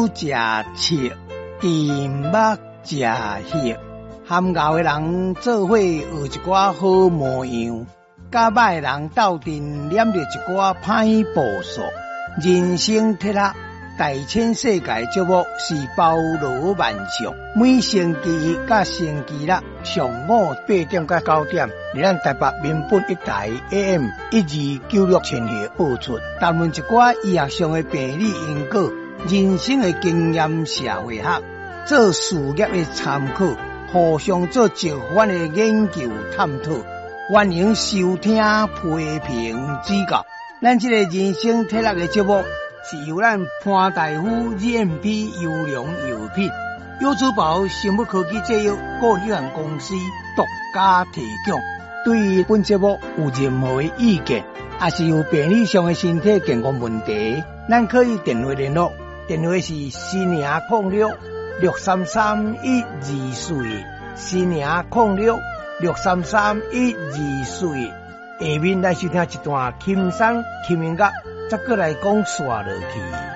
酒食切，金目食血，含熬的人做伙学一寡好模样，甲歹的人斗阵念着一寡歹步数。人生铁啦，大千世界节目是包罗万象，每星期一甲星期六上午8点到9点，伫咱台北民本一台 AM 1296千赫播出，谈论一寡医学上的病理因果、人生的经验、社会学、做事业的参考，互相做直反的研究探讨。欢迎收听批评指教。咱这个人生体力的节目是由咱潘大夫 GMP 优良药品优珠宝生物科技制药股份有限公司独家提供。对于本节目有任何的意见，也是有病理上的身体健康问题，咱可以电话联络，电话是4006-633-124，4006-633-124。下面来收听一段轻松轻音乐，再过来讲煞落去。